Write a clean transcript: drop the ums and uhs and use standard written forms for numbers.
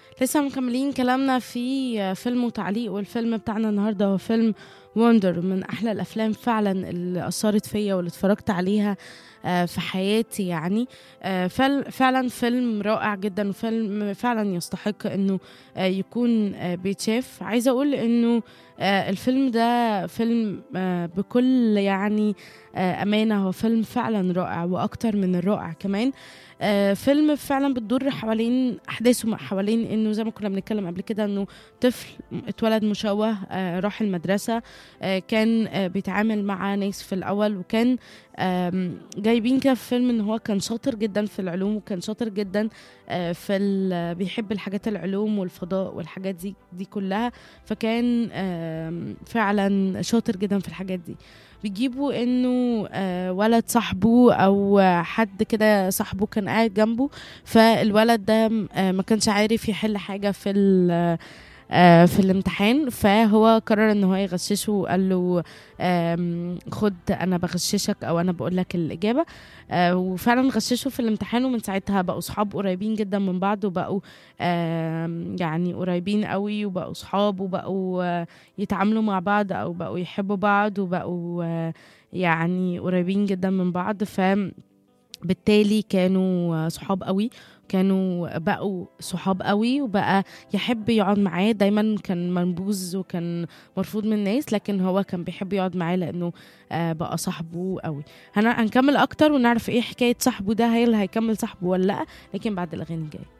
لسه مكملين كلامنا في فيلم وتعليق، والفيلم بتاعنا النهارده هو فيلم وندر، من احلى الافلام فعلا اللي اثرت فيا واللي اتفرجت عليها في حياتي يعني. فعلا فيلم رائع جدا، وفيلم فعلا يستحق انه يكون بيتشاف. عايزه اقول انه الفيلم ده فيلم بكل يعني امانه، هو فيلم فعلا رائع واكتر من الرائع كمان. فيلم فعلا بتدور حوالين احداثه حوالين انه زي ما كنا بنتكلم قبل كده، انه طفل اتولد مشوه، راح المدرسه، كان بيتعامل مع ناس في الاول، وكان جايبين كده في فيلم ان هو كان شاطر جدا في العلوم، وكان شاطر جدا بيحب الحاجات العلوم والفضاء والحاجات دي كلها. فكان فعلا شاطر جدا في الحاجات دي. بيجيبوا انه ولد صاحبه او حد كده صاحبه كان قاعد جنبه، فالولد ده ما كانش عارف يحل حاجة في الامتحان، فهو قرر ان هو يغششه، وقال له خد انا بغششك او انا بقول لك الاجابه. وفعلا غششه في الامتحان، ومن ساعتها بقوا صحاب قريبين جدا من بعض، وبقوا يعني قريبين قوي، وبقوا صحاب، وبقوا يتعاملوا مع بعض، او بقوا يحبوا بعض، وبقوا يعني قريبين جدا من بعض. بالتالي كانوا صحاب قوي، كانوا بقوا صحاب قوي، وبقى يحب يقعد معاه دايما. كان منبوذ وكان مرفوض من الناس، لكن هو كان بيحب يقعد معاه لانه بقى صاحبه قوي. هنكمل اكتر ونعرف ايه حكاية صاحبه ده، هل هيكمل صاحبه ولا لا، لكن بعد الاغاني الجاية.